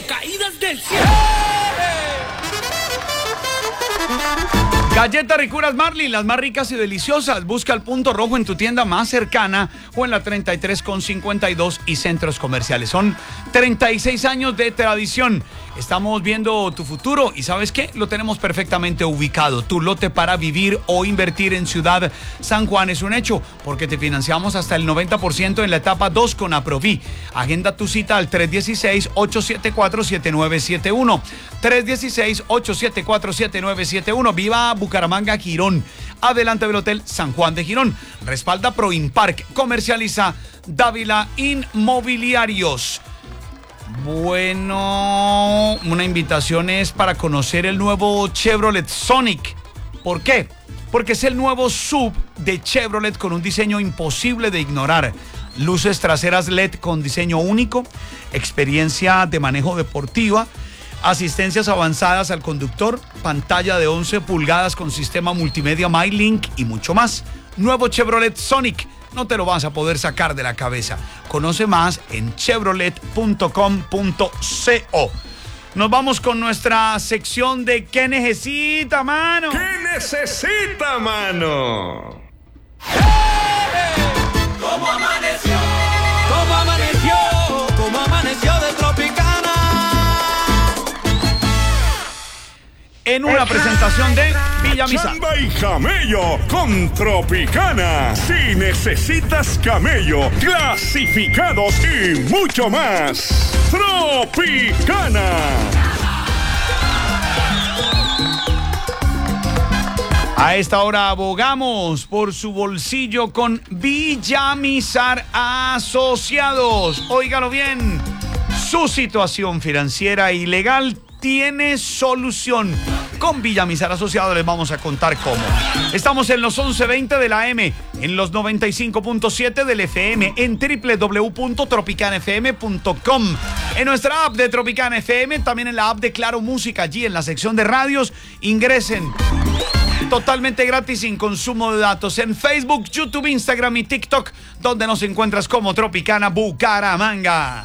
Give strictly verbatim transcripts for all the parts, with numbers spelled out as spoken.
caídas del cielo. Galletas ricuras Marley, las más ricas y deliciosas. Busca el punto rojo en tu tienda más cercana o en la treinta y tres con cincuenta y dos y centros comerciales. Son treinta y seis años de tradición. Estamos viendo tu futuro y ¿sabes qué? Lo tenemos perfectamente ubicado. Tu lote para vivir o invertir en Ciudad San Juan es un hecho, porque te financiamos hasta el noventa por ciento en la etapa dos con Aproví. Agenda tu cita al tres uno seis, ocho siete cuatro, siete nueve siete uno. tres uno seis, ocho siete cuatro, siete nueve siete uno. Viva Bucaramanga, Girón. Adelante del Hotel San Juan de Girón. Respalda Proimpark. Comercializa Dávila Inmobiliarios. Bueno, una invitación es para conocer el nuevo Chevrolet Sonic. ¿Por qué? Porque es el nuevo S U V de Chevrolet con un diseño imposible de ignorar. Luces traseras L E D con diseño único, experiencia de manejo deportiva, asistencias avanzadas al conductor, pantalla de once pulgadas con sistema multimedia MyLink y mucho más. Nuevo Chevrolet Sonic. No te lo vas a poder sacar de la cabeza. Conoce más en chevrolet punto com punto co. Nos vamos con nuestra sección de ¿qué necesita, mano? ¿Qué necesita, mano? ¿Cómo amaneció? ¿Cómo amaneció? ¿Cómo amaneció de Tropicana? En una presentación de Villamizar. Chamba y camello con Tropicana. Si necesitas camello, clasificados y mucho más. Tropicana. A esta hora abogamos por su bolsillo con Villamizar Asociados. Óigalo bien, su situación financiera y legal tiene solución. Con Villamizar Asociados les vamos a contar cómo. Estamos en los once veinte de la M, en los noventa y cinco punto siete del F M, en doble u doble u doble u punto tropicana f m punto com, en nuestra app de Tropicana F M, también en la app de Claro Música, allí en la sección de radios. Ingresen. Totalmente gratis, sin consumo de datos, en Facebook, YouTube, Instagram y TikTok, donde nos encuentras como Tropicana Bucaramanga.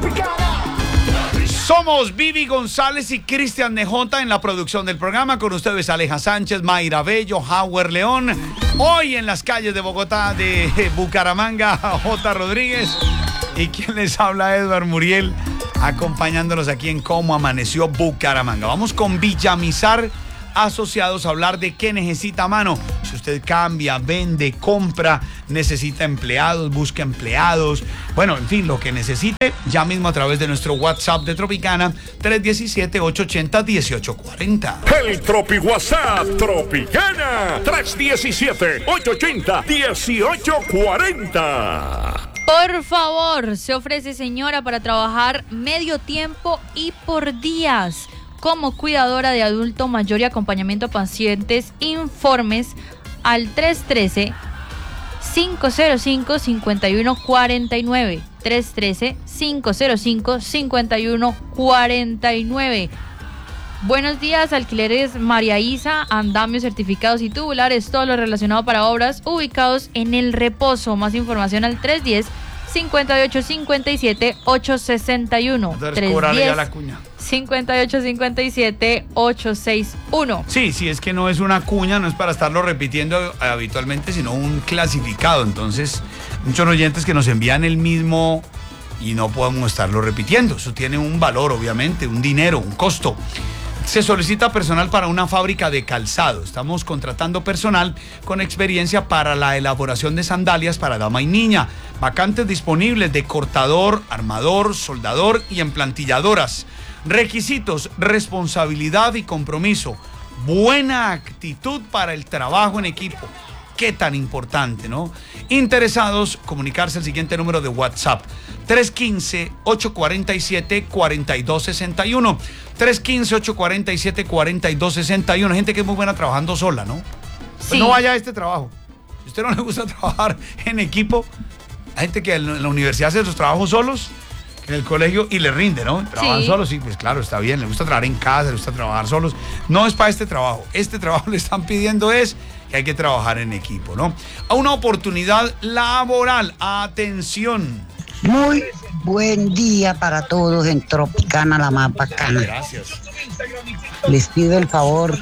Somos Vivi González y Cristian Nejota en la producción del programa. Con ustedes Aleja Sánchez, Mayra Bello, Howard León. Hoy en las calles de Bogotá, de Bucaramanga, J. Rodríguez. Y quien les habla, Edward Muriel, acompañándonos aquí en Cómo Amaneció Bucaramanga. Vamos con Villamizar Asociados a hablar de qué necesita, mano. Si usted cambia, vende, compra, necesita empleados, busca empleados, bueno, en fin, lo que necesite, ya mismo a través de nuestro WhatsApp de Tropicana, tres uno siete, ocho ocho cero, uno ocho cuatro cero. El Tropi WhatsApp Tropicana. tres uno siete, ocho ocho cero, uno ocho cuatro cero. Por favor, se ofrece, señora, para trabajar medio tiempo y por días. Como cuidadora de adulto mayor y acompañamiento a pacientes, informes al tres uno tres, cinco cero cinco, cinco uno cuatro nueve. tres uno tres, cinco cero cinco, cinco uno cuatro nueve. Buenos días, alquileres María Isa, andamios, certificados y tubulares, todo lo relacionado para obras ubicados en El Reposo. Más información al tres uno cero, cinco ocho cinco siete, ocho seis uno. tres uno cero, cinco ocho cinco siete, ocho seis uno. Sí, sí, es que no es una cuña, no es para estarlo repitiendo habitualmente, sino un clasificado. Entonces, muchos oyentes que nos envían el mismo y no podemos estarlo repitiendo. Eso tiene un valor, obviamente, un dinero, un costo. Se solicita personal para una fábrica de calzado. Estamos contratando personal con experiencia para la elaboración de sandalias para dama y niña. Vacantes disponibles de cortador, armador, soldador y emplantilladoras. Requisitos: responsabilidad y compromiso. Buena actitud para el trabajo en equipo. Qué tan importante, ¿no? Interesados, comunicarse al siguiente número de WhatsApp: tres uno cinco, ocho cuatro siete, cuatro dos seis uno. tres uno cinco, ocho cuatro siete, cuatro dos seis uno. Gente que es muy buena trabajando sola, ¿no? Pues sí. No vaya a este trabajo. Si a usted no le gusta trabajar en equipo, hay gente que en la universidad hace sus trabajos solos, en el colegio, y le rinde, ¿no? Trabajan sí. solos, sí, pues claro, está bien. Le gusta trabajar en casa, le gusta trabajar solos. No es para este trabajo. Este trabajo le están pidiendo es que hay que trabajar en equipo, ¿no? A una oportunidad laboral. Atención. Muy Buen día para todos en Tropicana, la más bacana. Gracias. Les pido el favor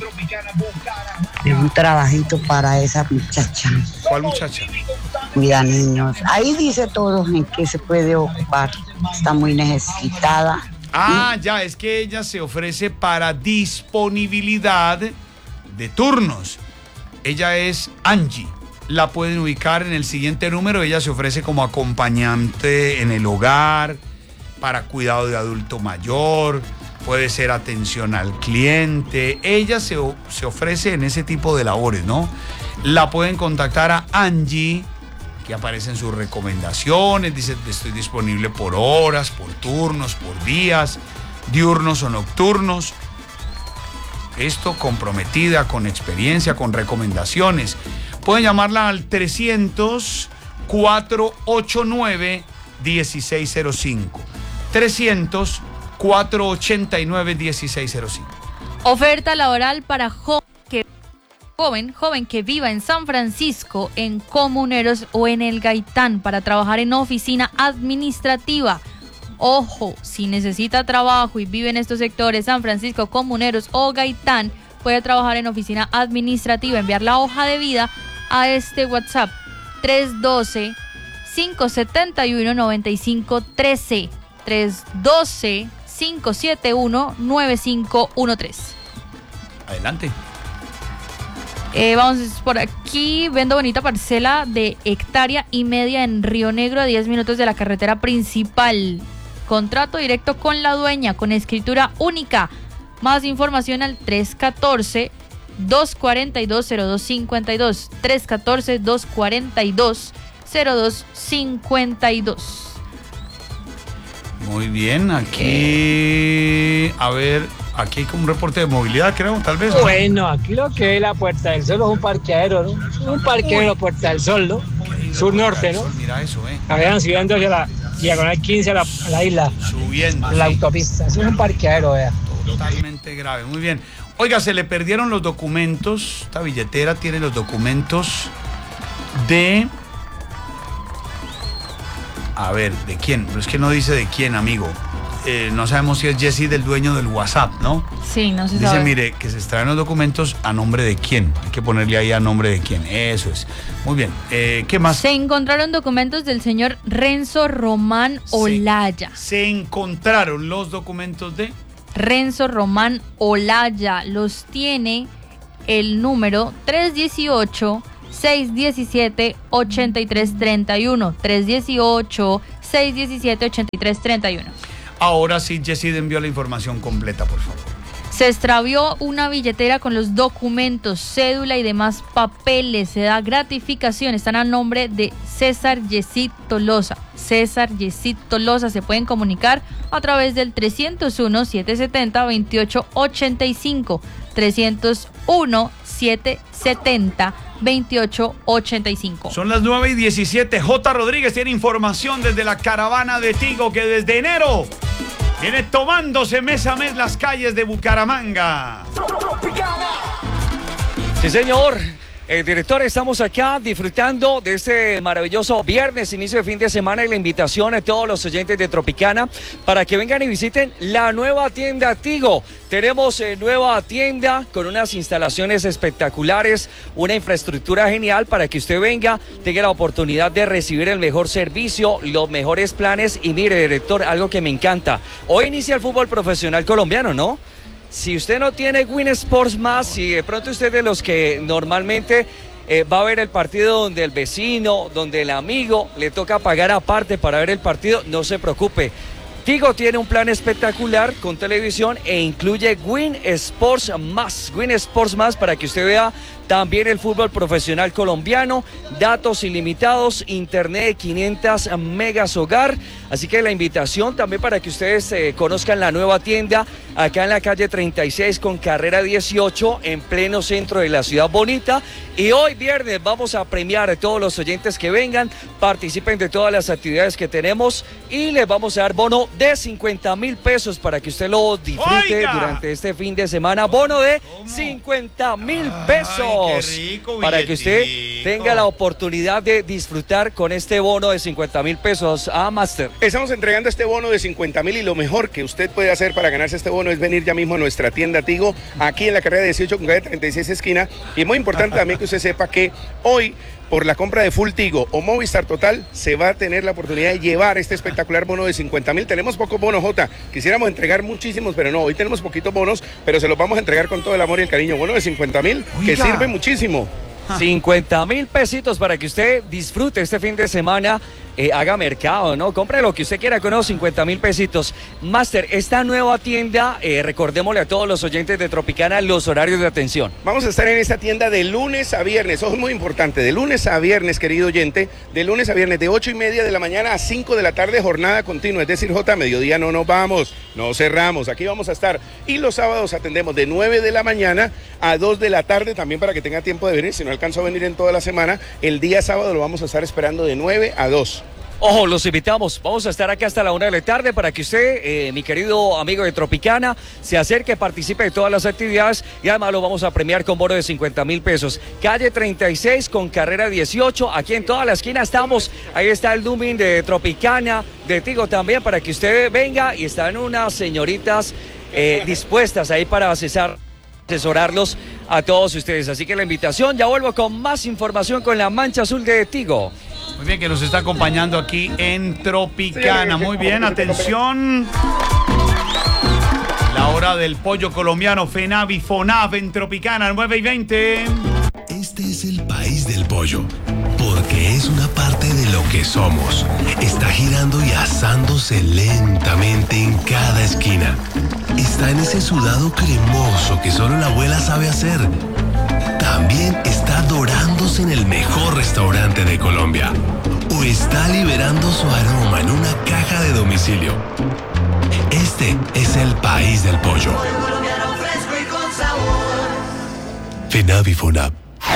de un trabajito para esa muchacha. ¿Cuál muchacha? Cuida niños. Ahí dice todo en qué se puede ocupar. Está muy necesitada. Ah, ya, es que ella se ofrece para disponibilidad de turnos. Ella es Angie. La pueden ubicar en el siguiente número. Ella se ofrece como acompañante en el hogar, para cuidado de adulto mayor, puede ser atención al cliente. Ella se, se ofrece en ese tipo de labores, ¿no? La pueden contactar a Angie, que aparece en sus recomendaciones. Dice, estoy disponible por horas, por turnos, por días, diurnos o nocturnos. Esto comprometida, con experiencia, con recomendaciones. Pueden llamarla al trescientos, cuatrocientos ochenta y nueve, dieciséis cero cinco. trescientos, cuatrocientos ochenta y nueve, dieciséis cero cinco. Oferta laboral para joven que, joven, joven que viva en San Francisco, en Comuneros o en el Gaitán, para trabajar en oficina administrativa. Ojo, si necesita trabajo y vive en estos sectores, San Francisco, Comuneros o Gaitán, puede trabajar en oficina administrativa. Enviar la hoja de vida a este WhatsApp tres uno dos, cinco siete uno, nueve cinco uno tres, tres uno dos, cinco siete uno, nueve cinco uno tres. Adelante. Eh, vamos por aquí. Vendo bonita parcela de hectárea y media en Río Negro, a diez minutos de la carretera principal. Contrato directo con la dueña, con escritura única. Más información al tres uno cuatro, dos cuatro dos, cero dos cinco dos. tres uno cuatro, dos cuatro dos, cero dos cinco dos. Muy bien, aquí, a ver, aquí hay como un reporte de movilidad, creo, tal vez. ¿No? Bueno, aquí lo que es la Puerta del Sol es un parqueadero, ¿no? Un parqueadero, Puerta del Sol, ¿no? Sur-norte, ¿no? Mira eso, eh. Habían subiendo hacia la diagonal quince a la, a la isla. Subiendo. A la sí. autopista. Eso es un parqueadero, vea. Totalmente grave, muy bien. Oiga, se le perdieron los documentos. Esta billetera tiene los documentos de... A ver, ¿de quién? Pero es que no dice de quién, amigo. Eh, no sabemos si es Jessy, del dueño del WhatsApp, ¿no? Sí, no se Dice, sabe. mire, que se extraen los documentos a nombre de quién. Hay que ponerle ahí a nombre de quién. Eso es. Muy bien. Eh, ¿Qué más? Se encontraron documentos del señor Renzo Román Olaya. Se, se encontraron los documentos de... Renzo Román Olaya. Los tiene el número tres uno ocho, seis uno siete, ocho tres tres uno. tres uno ocho, seis uno siete, ocho tres tres uno. Ahora sí, Jessy, envió la información completa, por favor. Se extravió una billetera con los documentos, cédula y demás papeles. Se da gratificación. Están a nombre de César Yesid Tolosa. César Yesid Tolosa. Se pueden comunicar a través del trescientos uno, setecientos setenta, veintiocho ochenta y cinco. trescientos uno, setecientos setenta, veintiocho ochenta y cinco. Son las nueve y diecisiete. J. Rodríguez tiene información desde la caravana de Tigo, que desde enero viene tomándose mes a mes las calles de Bucaramanga. Sí, señor. Eh, director, estamos acá disfrutando de este maravilloso viernes, inicio de fin de semana, y la invitación a todos los oyentes de Tropicana para que vengan y visiten la nueva tienda Tigo. Tenemos eh, nueva tienda con unas instalaciones espectaculares, una infraestructura genial para que usted venga, tenga la oportunidad de recibir el mejor servicio, los mejores planes. Y mire, director, algo que me encanta, hoy inicia el fútbol profesional colombiano, ¿no? Si usted no tiene Win Sports Más, si de pronto usted es de los que normalmente eh, va a ver el partido donde el vecino, donde el amigo le toca pagar aparte para ver el partido, no se preocupe. Tigo tiene un plan espectacular con televisión e incluye Win Sports Más. Win Sports Más para que usted vea también el fútbol profesional colombiano, datos ilimitados, internet de quinientos megas hogar. Así que la invitación también para que ustedes eh, conozcan la nueva tienda acá en la calle treinta y seis con carrera dieciocho, en pleno centro de la ciudad bonita. Y hoy viernes vamos a premiar a todos los oyentes que vengan, participen de todas las actividades que tenemos y les vamos a dar bono de cincuenta mil pesos para que usted lo disfrute. Oiga. Durante este fin de semana. Bono de cincuenta mil pesos. tenemos qué rico, para que usted billetico. tenga la oportunidad de disfrutar con este bono de cincuenta mil pesos a Master. Estamos entregando este bono de cincuenta mil y lo mejor que usted puede hacer para ganarse este bono es venir ya mismo a nuestra tienda Tigo, aquí en la carrera dieciocho con calle treinta y seis esquina. Y es muy importante también que usted sepa que hoy, por la compra de Full Tigo o Movistar Total, se va a tener la oportunidad de llevar este espectacular bono de cincuenta mil. Tenemos pocos bonos, Jota. Quisiéramos entregar muchísimos, pero no, hoy tenemos poquitos bonos, pero se los vamos a entregar con todo el amor y el cariño. Bono de cincuenta mil, que sirve muchísimo. cincuenta mil pesitos para que usted disfrute este fin de semana, eh, haga mercado, ¿no? Compre lo que usted quiera con los cincuenta mil pesitos. Master, esta nueva tienda, eh, recordémosle a todos los oyentes de Tropicana los horarios de atención. Vamos a estar en esta tienda de lunes a viernes, eso es muy importante, de lunes a viernes, querido oyente, de lunes a viernes, de ocho y media de la mañana a cinco de la tarde, jornada continua, es decir, J, mediodía no nos vamos, no cerramos, aquí vamos a estar. Y los sábados atendemos de nueve de la mañana a dos de la tarde, también para que tenga tiempo de venir, si no alcanzo a venir en toda la semana, el día sábado lo vamos a estar esperando de nueve a dos. Ojo, los invitamos, vamos a estar aquí hasta la una de la tarde para que usted, eh, mi querido amigo de Tropicana, se acerque, participe de todas las actividades y además lo vamos a premiar con bono de cincuenta mil pesos. Calle treinta y seis con carrera dieciocho, aquí en toda la esquina estamos, ahí está el Dooming de Tropicana, de Tigo también, para que usted venga y están unas señoritas eh, dispuestas ahí para asesar, asesorarlos a todos ustedes. Así que la invitación, ya vuelvo con más información con la mancha azul de Tigo. Muy bien, que nos está acompañando aquí en Tropicana. Muy bien, atención. La hora del pollo colombiano, FENAVI, FONAV en Tropicana, nueve y veinte. Este es el país del pollo, porque es una parte de lo que somos. Está girando y asándose lentamente en cada esquina. Está en ese sudado cremoso que solo la abuela sabe hacer. También está dorándose en el mejor restaurante de Colombia. O está liberando su aroma en una caja de domicilio. Este es el país del pollo. FENAVI, FONAV.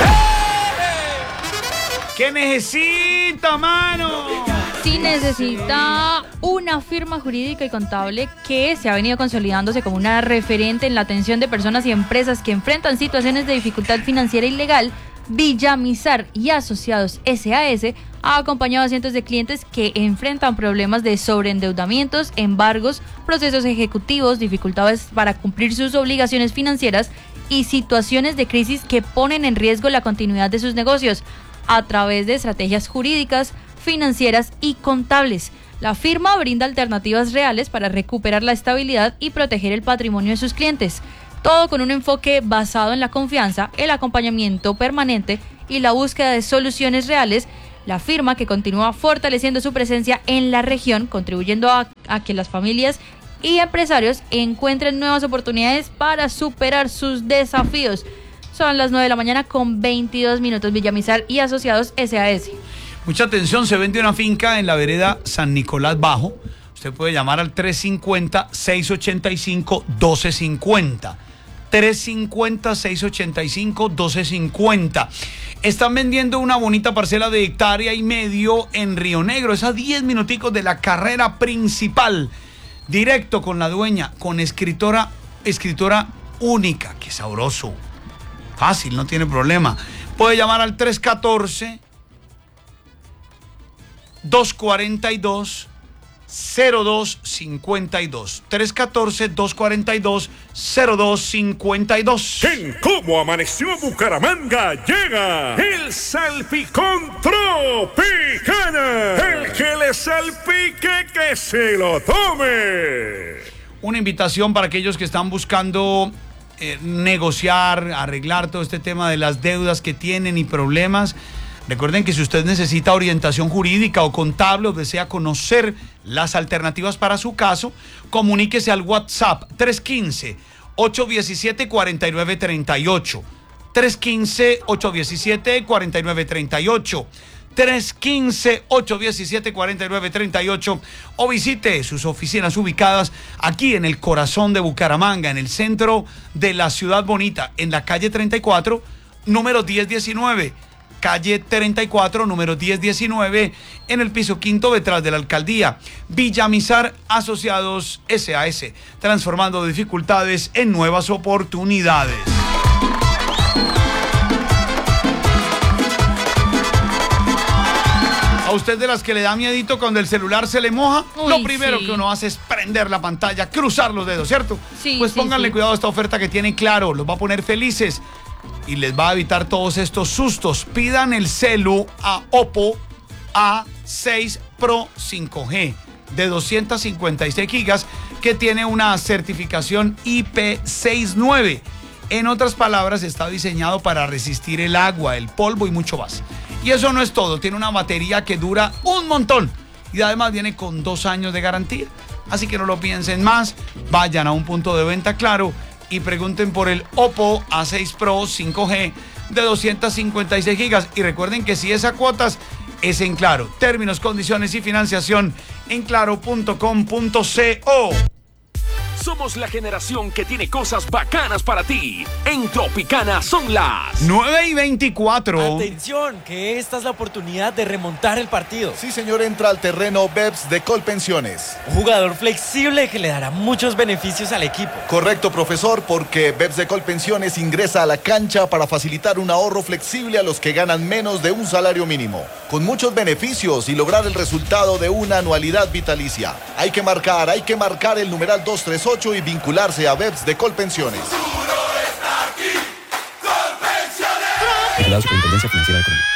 ¿Qué necesita, mano? Sí necesita una firma jurídica y contable que se ha venido consolidándose como una referente en la atención de personas y empresas que enfrentan situaciones de dificultad financiera y legal. Villamizar y Asociados S A S ha acompañado a cientos de clientes que enfrentan problemas de sobreendeudamientos, embargos, procesos ejecutivos, dificultades para cumplir sus obligaciones financieras y situaciones de crisis que ponen en riesgo la continuidad de sus negocios a través de estrategias jurídicas, financieras y contables. La firma brinda alternativas reales para recuperar la estabilidad y proteger el patrimonio de sus clientes. Todo con un enfoque basado en la confianza, el acompañamiento permanente y la búsqueda de soluciones reales. La firma, que continúa fortaleciendo su presencia en la región, contribuyendo a, a que las familias y empresarios encuentren nuevas oportunidades para superar sus desafíos. Son las nueve de la mañana con veintidós minutos. Villamizar y Asociados S A S. Mucha atención, se vende una finca en la vereda San Nicolás Bajo. Usted puede llamar al tres cincuenta, seis ochenta y cinco, doce cincuenta. tres cincuenta, seis ochenta y cinco, doce cincuenta. Están vendiendo una bonita parcela de hectárea y medio en Río Negro. Es a diez minuticos de la carrera principal. Directo con la dueña, con escritora, escritora única. Qué sabroso. Fácil, no tiene problema. Puede llamar al tres uno cuatro, dos cuatro dos, cero dos cinco dos. tres uno cuatro, dos cuatro dos, cero dos cinco dos. En Cómo Amaneció Bucaramanga llega el Salpicón Tropicana. El que le salpique, que se lo tome. Una invitación para aquellos que están buscando eh, negociar, arreglar todo este tema de las deudas que tienen y problemas. Recuerden que si usted necesita orientación jurídica o contable o desea conocer las alternativas para su caso, comuníquese al WhatsApp tres uno cinco, ocho uno siete, cuatro nueve tres ocho. tres uno cinco, ocho uno siete, cuatro nueve tres ocho. tres uno cinco, ocho uno siete, cuatro nueve tres ocho o visite sus oficinas ubicadas aquí en el corazón de Bucaramanga, en el centro de la ciudad bonita, en la calle treinta y cuatro, número diez diecinueve. Calle treinta y cuatro, número diez diecinueve, en el piso quinto detrás de la alcaldía. Villamizar Asociados S A S, transformando dificultades en nuevas oportunidades. usted de las que le da miedito cuando el celular se le moja? Uy, Lo primero sí. que uno hace es prender la pantalla, cruzar los dedos, ¿cierto? Sí, Pues sí, pónganle sí. cuidado a esta oferta que tiene Claro, los va a poner felices y les va a evitar todos estos sustos. Pidan el celu a Oppo A seis Pro cinco G de doscientas cincuenta y seis gigas que tiene una certificación I P sesenta y nueve. En otras palabras, está diseñado para resistir el agua, el polvo y mucho más. Y eso no es todo, tiene una batería que dura un montón y además viene con dos años de garantía. Así que no lo piensen más, vayan a un punto de venta Claro y pregunten por el Oppo A seis Pro cinco G de doscientas cincuenta y seis gigas. Y recuerden que si es a cuotas, es en Claro. Términos, condiciones y financiación en claro punto com punto co. Somos la generación que tiene cosas bacanas para ti. En Tropicana son las nueve y veinticuatro. Atención, que esta es la oportunidad de remontar el partido. Sí, señor, entra al terreno Beps de Colpensiones. Un jugador flexible que le dará muchos beneficios al equipo. Correcto, profesor, porque Beps de Colpensiones ingresa a la cancha para facilitar un ahorro flexible a los que ganan menos de un salario mínimo, con muchos beneficios y lograr el resultado de una anualidad vitalicia. Hay que marcar, hay que marcar el numeral dos tres ocho y vincularse a Beps de Colpensiones. La Superintendencia Financiera de Colombia.